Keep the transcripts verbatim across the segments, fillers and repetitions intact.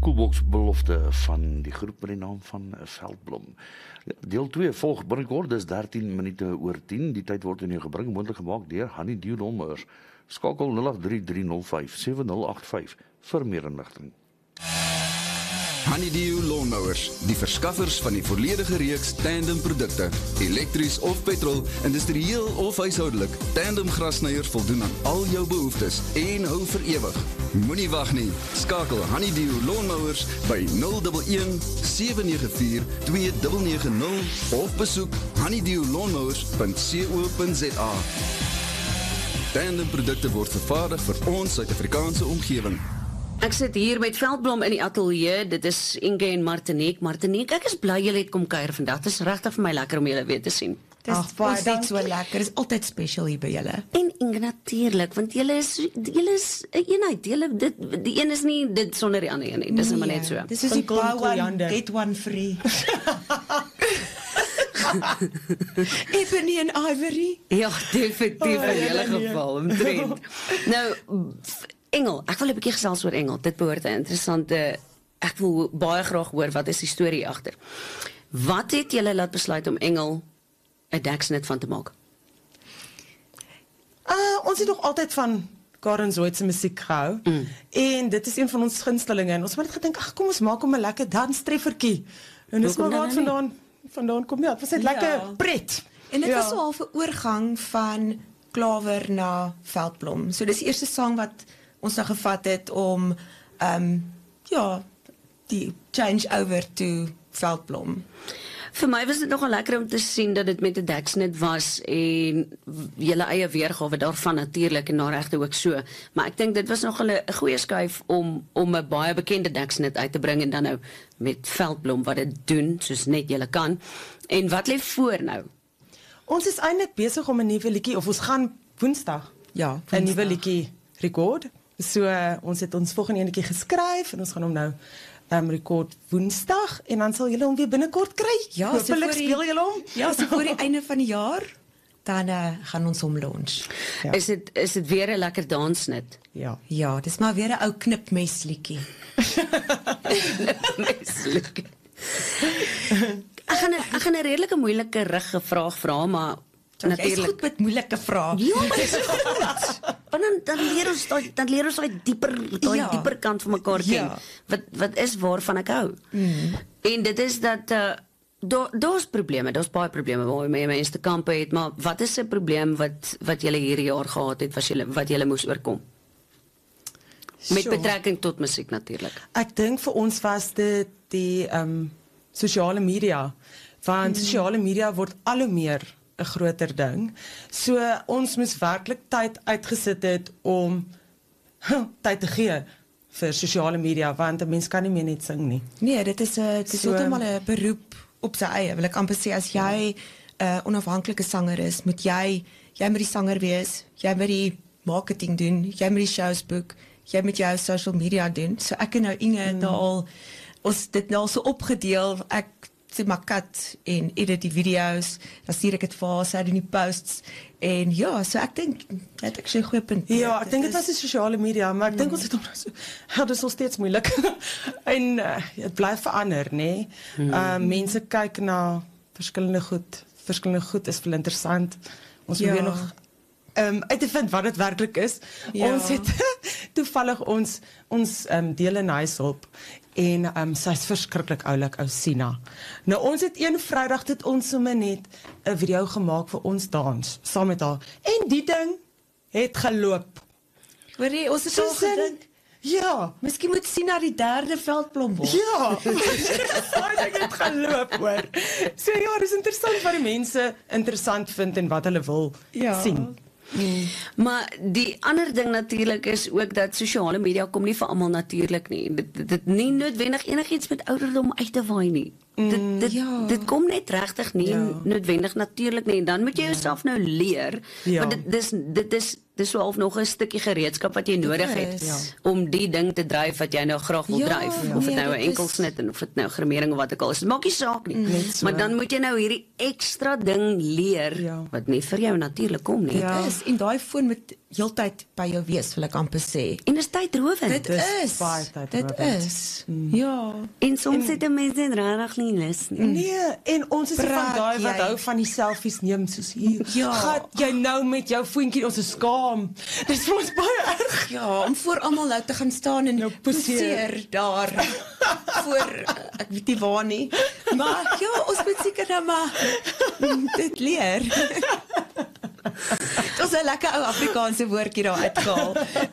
Koelbox belofte van die groep met die naam van Veldblom. Deel twee volg binnekort, dis dertien minute oor tien. Die tyd word in jou gebring, moontlik gemaak deur Hannie Dielomers. Skakel nul agt drie drie nul vyf sewe nul agt vyf vir meer inligting. Honeydew Lawnmowers, die verskaffers van die volledige reeks tandem produkte, elektries of petrol, industrieel of huishoudelik. Tandem grasniers voldoen aan al jou behoeftes en hou vir ewig. Moenie wag nie, skakel Honeydew Lawnmowers by nul een een sewe nege vier twee nege nege nul of besoek honeydew lawnmowers punt co punt za. Tandem produkte word vervaardig vir ons Suid-Afrikaanse omgewing. Ek sit hier met Veldblom in die ateljee, dit is Inge en Martinique. Martinique, ek is bly julle het kom kuier vandag, dit is regtig vir my lekker om julle weer te sien. Dit is baie net so lekker, dit is altyd special hier by julle. En Inge natuurlijk, want julle is, julle is 'n eenheid, julle, dit, die een is nie dit sonder die ander een nie, dit is nee, maar net so. Dit is die buy one, get one free. Ebony en Ivory. Ja, definitief oh, in julle geval, omtrent. Nou, Engel, ek wil 'n bietjie gesels oor Engel. Dit behoort 'n interessante, ek wil baie graag hoor wat is die storie agter. Wat het julle laat besluit om Engel 'n deksnit van te maak? Uh, ons het nog altyd van Karen Zoid se musiek gehou. Mm. En dit is een van ons gunstelinge en ons het net gedink, ag kom ons maak hom 'n lekker danstreffertjie. En dis maar wat vandaan vandaan kom ja, dit was net ja. lekker pret. En dit ja. was so half 'n oorgang van klawer na Veldblom. So dis die eerste sang wat ons nou gevat het om um, ja, die change over to Veldblom. Vir my was dit nogal lekker om te sien dat dit met 'n deksnit was en julle eie weergawe daarvan natuurlik en na regte ook so. Maar ek dink dit was nogal 'n goeie skuif om om 'n baie bekende deksnit uit te bring en dan nou met Veldblom wat dit doen soos net julle kan. En wat lê voor nou? Ons is eintlik besig om 'n nuwe liedjie of ons gaan Woensdag ja, 'n nuwe liedjie rekord. So uh, ons het ons volgende enetjie geskryf en ons gaan hom nou um, rekord Woensdag en dan sal julle hom weer binnekort kry. Ja, hopelik so speel julle hom. Ja, so voor die einde van die jaar dan uh, gaan ons hom launch. Ja. Is dit is dit weer 'n lekker dansnit? Ja. Ja, dis maar weer 'n ou knipmesliedjie. Knipmesliedjie. Ek gaan 'n ek gaan 'n redelike moeilike rugge vraag vra, maar natuurlik. Jy is goed met moeilike vrae. Ja, maar dis goed. Want dan dan leer ons daai dan leer ons daai dieper daai ja. dieper kant van mekaar ken. Ja. Wat wat is waarvan ek hou. Mm. En dit is dat uh, daar daar's probleme, daar's baie probleme waarmee mense te kampe het, maar wat is 'n probleem wat wat julle hierdie jaar gehad het, wat julle wat julle moes oorkom? Met sure. betrekking tot musiek natuurlik. Ek dink vir ons was dit die um, sosiale media. Want mm. sosiale media word al hoe meer 'n groter ding. So ons moes werklik tyd uitgesit het om huh, tyd te gee vir sosiale media, want 'n mens kan nie meer net sing nie. Nee, dit is 'n dit is heeltemal 'n beroep op sy eie. Wil ek amper sê as jy 'n uh, onafhanklike sanger is, moet jy jy moet die sanger wees, jy moet die marketing doen, jy moet die shows boek, jy moet jou social media doen. So ek en nou Inge het hmm. al ons dit nou so opgedeel. Ek sê maar cut en edit die video's, dan stuur ek dit vir haar, sy doen die posts, en ja, so ek dink, het ek so 'n goeie punt. Ja, ek dink dit was die sosiale media, maar ek mm. dink ons het om so, ja, dit is nog steeds moeilik, en uh, het bly verander, nee, mm. uh, mense kyk na verskillende goed, verskillende goed is veel interessant, ons ja. moet weer nog Um, uit te vind wat het werkelijk is. Ja. Ons het toevallig ons, ons um, deel in huishulp en um, sy is verskriklik oulik, ou Sina. Nou ons het een Vrydag het ons sommer net 'n video gemaak vir ons dans, saam met haar. En die ding het geloop. Hoorie, ons het so al gedink, ja, miskien moet Sina die derde Veldblom word. Ja, daai ding het geloop, hoor. So ja, dis interessant wat die mense interessant vind en wat hulle wil ja. sien. Hmm. Maar die ander ding natuurlik is ook dat sosiale media kom nie vir almal natuurlik nie. Dit dit nie noodwendig enigiets met ouderdom uit te waai nie. dit dit, ja. dit kom net regtig nie Ja. noodwendig natuurlik nie en dan moet jy jouself nou leer. Ja. Want dit dis dit is dis so half nog 'n stukkie gereedskap wat jy nodig het is. Ja. om die ding te dryf wat jy nou graag wil Ja, dryf. ja. Of dit Nee, nou 'n dit enkelsnit en of dit nou gremering of wat ook al is. Dit maak nie saak nie. Net so. Maar dan moet jy nou hierdie ekstra ding leer Ja. wat net vir jou natuurlik kom nie. Ja. Is en daai foon moet heeltyd by jou wees, wil ek amper sê. En dis tydrowend. Dit Dis is. baie tyd Dit rowend. is. Ja. En soms het 'n mens net regtig nie lus nie. Nee, en ons is nie van Praat daai wat jy? hou van die selfies neem soos hier. Ja. Gat jy nou met jou voetjie ons is skaam. Dis vir ons baie erg. Ja, om voor almal nou te gaan staan en Nou poseer. poseer daar voor eh, ek weet nie waar nie. Maar ja, ons moet seker nou maar dit leer. Dit is 'n lekker ou Afrikaanse woordjie daar uitgehaal.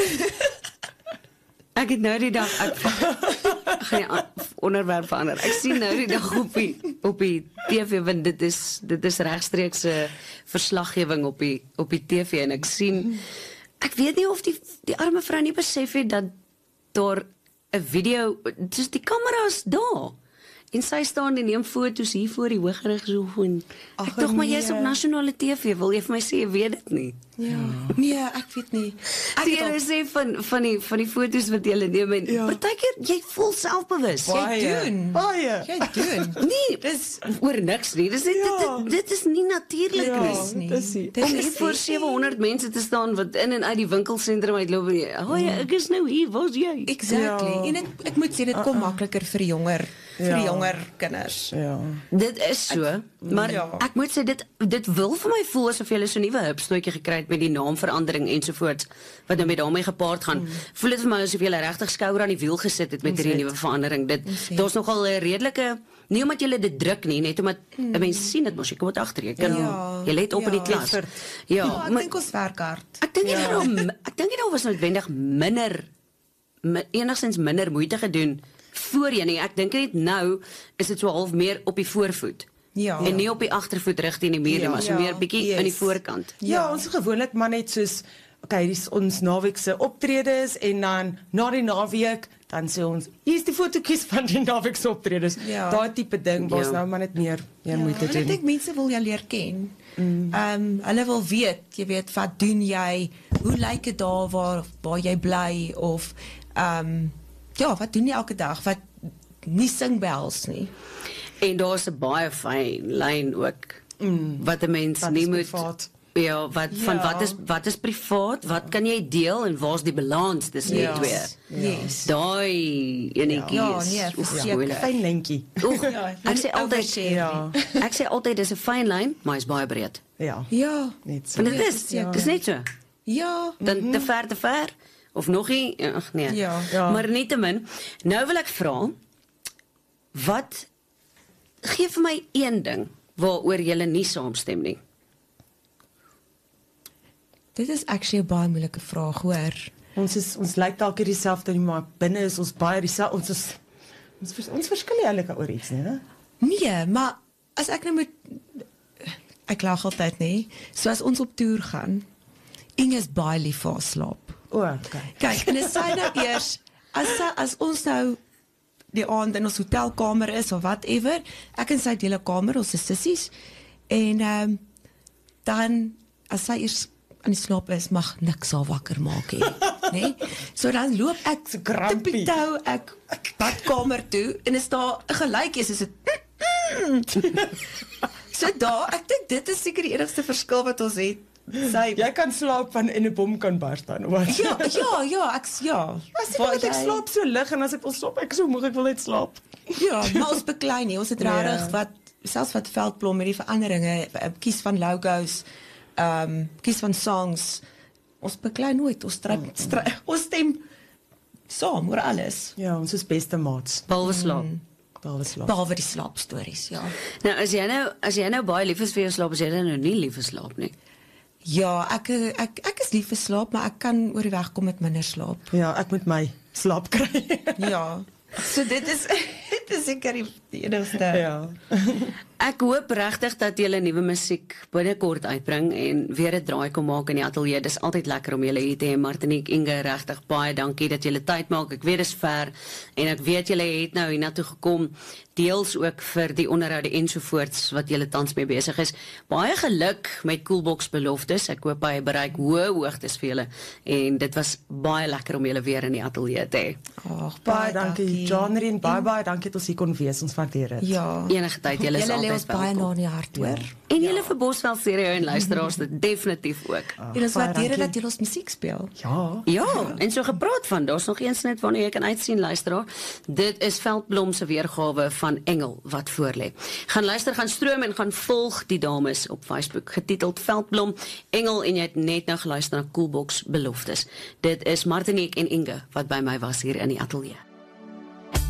Ek het nou die dag ek gaan nie aan- onderwerp verander. Ek sien nou die dag op die op die T V want dit is dit is regstreekse verslaggewing op die op die T V en ek sien ek weet nie of die die arme vrou nie besef het dat daar 'n video dis die kamera is daar. En sy staan en neem foto's hier voor die Hooggeregshof en Ag, ek dog maar jy's nee. op nasionale T V, wil jy vir my sê jy weet dit nie? Ja. Nee, ek weet nie. Ek Die het Here al, sê van van die van die foto's wat jy neem en Ja. partykeer jy voel selfbewus. Baie. jy doen. Baie. Jy doen. Nee, dis oor niks nie. Dis net Ja. dit, dit is nie natuurlik Ja. nie. dis nie. Dit Om is hier voor nie. sewehonderd mense te staan wat in en uit die winkelsentrum uitloop en jy, "O ja, ek is nou hier, waar's jy?" Exactly. Ja. En ek ek moet sê dit kom makliker vir jonger vir Ja. die jonger kinders. Ja. Dit is so, maar ja. ek moet sê dit dit wil vir my voel asof jy so 'n nuwe hupstootjie gekry het met die naamverandering ensovoorts wat nou met daarmee gepaard gaan. Voel dit vir my asof jy regtig skouer aan die wiel gesit het met hierdie nuwe verandering. Dit Ons daar's nogal 'n redelike nie omdat jy dit druk nie, net omdat 'n mens sien dit mos jy kom dit agter jy kan Ja. jy let op in die Ja. klas. Effort. Ja, Ja, ek maar dink ons werk hard. ek dink nie daarom ek dink nie daar was noodwendig minder mi, enigstens minder moeite gedoen voorheen nie. Ek dink net nou is dit so half meer op die voorvoet. Ja. En nie op die agtervoet rig teen die muur nie, Ja. maar so Ja, meer bietjie yes. aan die voorkant. Ja, ja, ons is gewoonlik maar net soos okay, dis ons naweek se optredes en dan na die naweek dan sê ons hier's die fotootjies van die naweek se optredes. Ja. Daai tipe ding waar ons Ja. nou maar net meer meer Ja, moeite en ek doen. dink mense wil jou leer ken. Ehm um, hulle wil weet, jy weet, wat doen jy? Hoe lyk dit daar waar waar jy bly of ehm um, ja, wat doen jy elke dag? Wat nie sing bells nie. En daar's 'n baie fyn lyn ook wat 'n mens Wat nie is moet privaat? ja, wat van Ja. wat is wat is privaat? Wat kan jy deel en waar's die balans tussen die Ja. twee? Yes. Daai enetjie Ja, is nee, oef, verseker. moeilik. Fyn lentjie. Oeg, Ja, ek sê altyd overshare Ja. ek sê altyd dis 'n fyn lyn, maar hy's baie breed. Ja. Ja. Net so. Want dit Ja, is, verseker. dis net so. Ja. Dan te ver te ver of nog nie, ag nee. Ja. Ja. Maar nietemin, nou wil ek vra wat gee vir my een ding waaroor jy nie saamstem nie. Dit is actually 'n baie moeilike vraag, hoor. Ons is ons lyk dalk hier dieselfde, maar binne is ons baie dieselfde. Ons is ons vers, ons verskil eintlik oor iets, nie, né? Nee, maar as ek nou moet ek lag altyd, nê? So as ons op toer gaan, Inge is baie lief vir haar slaap. O, okay. Kyk, en as sy nou eers as sy, as ons nou die aand in ons hotelkamer is of whatever, ek en sy deel 'n kamer, ons is sissies. En ehm um, dan as sy eers aan die slaap is, mag niks haar wakker maak nie, nê? So dan loop ek So grumpy. tippie-toe ek badkamer toe en is daar 'n geluidjie soos 'n So daar, ek dink dit is seker die enigste verskil wat ons het. Sy Jy kan slaap van in 'n bom kan bars dan. Wat? Ja, ja, ja, ek ja. As ek, Waar net, ek jy- slaap so lig en as ek wil slaap, ek is so moeg, ek wil net slaap. Ja, maar ons beklei nie. Ons het Ja. regtig wat selfs wat Veldblom met die veranderinge, eh, kies van logos, ehm um, kies van songs. Ons beklei nooit. Ons stry, stry ons stem saam oor alles. Ja, ons is beste maats. Behalwe slaap. Behalwe slaap. Behalwe die slaapstories, ja. Nou as jy nou as jy nou baie lief is vir jou slaap, as jy nou nie lief vir slaap nie. Ja, ek ek ek is lief vir slaap, maar ek kan oor die weg kom met minder slaap. Ja, ek moet my slaap kry. Ja. So dit is dit is seker die, die enigste. Ja. Ek hoop regtig dat julle nuwe musiek binnekort uitbring en weer 'n draai kom maak in die ateljee. Dis altyd lekker om julle hier te hê. Martinique, Inge, regtig baie dankie dat julle tyd maak. Ek weet dis ver en ek weet julle het nou hiernatoe gekom deels ook vir die onderhoude ensovoorts wat julle tans mee besig is. Baie geluk met Coolbox beloftes. Ek hoop hy bereik hoë hoogtes vir julle en dit was baie lekker om julle weer in die ateljee te hê. Ag, baie dankie Johnny en baie baie dankie dat ons hier kon wees. Ons waardeer dit. Ja. Enige tyd julle is Julle lê altyd ons baie na in die hart, hoor. En julle vir Bosveld stereo en luisteraars dit definitief ook. En ons baie waardeer dankie. dat julle ons musiek speel. Ja. Ja, en so gepraat van, daar's nog een snit waarna jy kan uitsien luisteraar. Dit is Veldblom se weergawe van Engel wat voorlê. Gaan luister, gaan stroom en gaan volg die dames op Facebook getiteld Veldblom Engel en jy het net nou geluister na Coolbox beloftes. Dit is Martinique en Inge wat by my was hier in die ateljee.